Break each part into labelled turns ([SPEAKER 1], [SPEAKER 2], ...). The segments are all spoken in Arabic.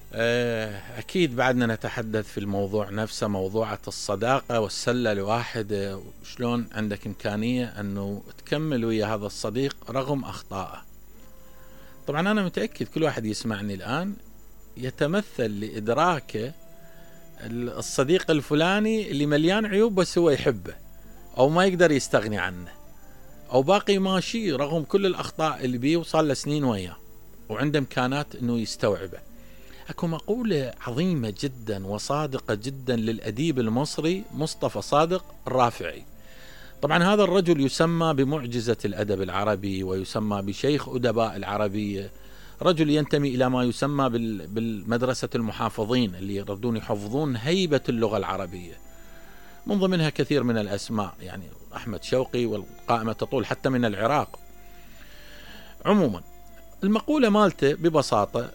[SPEAKER 1] أكيد بعدنا نتحدث في الموضوع نفسه، موضوعة الصداقة والسلة الواحدة، شلون عندك إمكانية أنه تكمل ويا هذا الصديق رغم أخطائه. طبعا أنا متأكد كل واحد يسمعني الآن يتمثل لإدراكه الصديق الفلاني اللي مليان عيوب بس هو يحبه أو ما يقدر يستغني عنه، أو باقي ماشي رغم كل الأخطاء اللي بيه وصار له سنين وياه وعنده إمكانات أنه يستوعبه. أكو مقولة عظيمة جدا وصادقة جدا للأديب المصري مصطفى صادق الرافعي. طبعا هذا الرجل يسمى بمعجزة الأدب العربي ويسمى بشيخ أدباء العربية، رجل ينتمي إلى ما يسمى بالمدرسة المحافظين اللي يردون يحفظون هيبة اللغة العربية، من ضمنها كثير من الأسماء، يعني أحمد شوقي والقائمة تطول حتى من العراق. عموما المقولة مالته ببساطة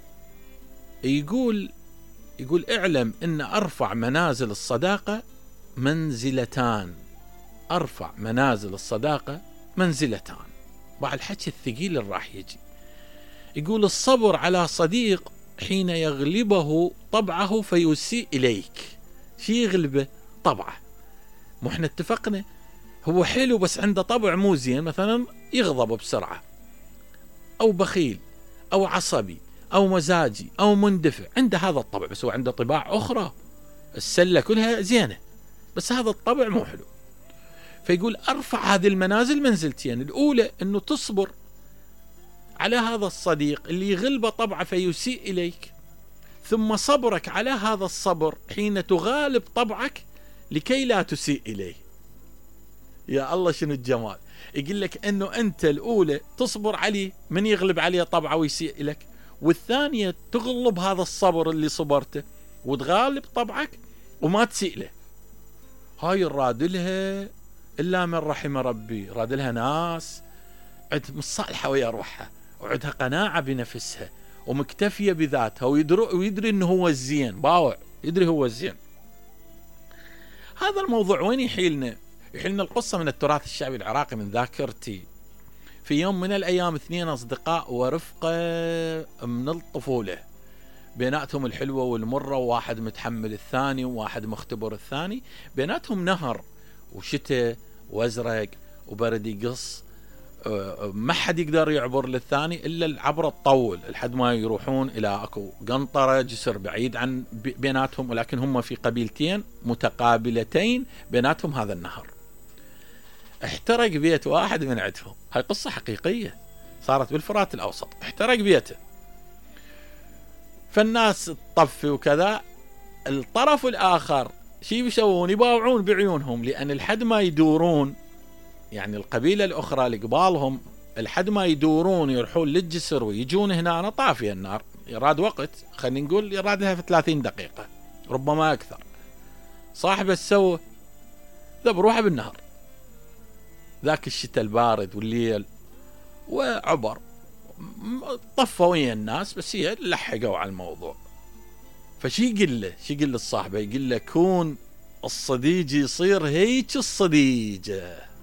[SPEAKER 1] يقول اعلم ان ارفع منازل الصداقة منزلتان، ارفع منازل الصداقة منزلتان. بعد الحكي الثقيل اللي راح يجي يقول الصبر على صديق حين يغلبه طبعه فيسيء اليك. شي يغلبه؟ طبعه. مو احنا اتفقنا هو حلو بس عنده طبع مو زين، مثلا يغضب بسرعة او بخيل او عصبي أو مزاجي أو مندفع، عنده هذا الطبع، بس هو عنده طباع أخرى السلة كلها زينة بس هذا الطبع مو حلو. فيقول أرفع هذه المنازل منزلتين، الأولى أنه تصبر على هذا الصديق اللي يغلب طبعه فيسيء إليك، ثم صبرك على هذا الصبر حين تغالب طبعك لكي لا تسيء إليه. يا الله شنو الجمال! يقول لك أنه أنت الأولى تصبر عليه من يغلب عليه طبعه ويسيء إليك، والثانية تغلب هذا الصبر اللي صبرته وتغالب طبعك وما تسيء له. هاي الرادلها إلا من رحم ربي، رادلها ناس عندها مصالحة ويا روحها وعندها قناعة بنفسها ومكتفية بذاتها ويدري إنه هو الزين، باوع يدري هو الزين. هذا الموضوع وين يحيلنا؟ يحيلنا القصة من التراث الشعبي العراقي من ذاكرتي. في يوم من الأيام اثنين أصدقاء ورفقة من الطفولة، بيناتهم الحلوة والمرة، وواحد متحمل الثاني وواحد مختبر الثاني، بيناتهم نهر وشتاء وازرق وبرد يقص، ما حد يقدر يعبر للثاني إلا العبرة تطول لحد ما يروحون إلى أكو قنطرة جسر بعيد عن بيناتهم، ولكن هم في قبيلتين متقابلتين بيناتهم هذا النهر. احترق بيت واحد من عندهم، هاي قصة حقيقية صارت بالفرات الأوسط، احترق بيته، فالناس تطفي وكذا. الطرف الآخر شي بيسوون؟ يباوعون بعيونهم، لأن الحد ما يدورون، يعني القبيلة الأخرى اللي قبالهم الحد ما يدورون يروحون للجسر ويجون هنا، أنا طافية النار، يراد وقت، خلينا نقول يرادها في 30 دقيقة ربما أكثر. صاحب السوء ذا بروحه بالنهر ذاك الشتاء البارد والليل، وعبر طفوا ويا الناس، بس هي لحقوا على الموضوع. فشي يقول له الصاحبة؟ يقول له كون الصديق يصير هيك الصديقة.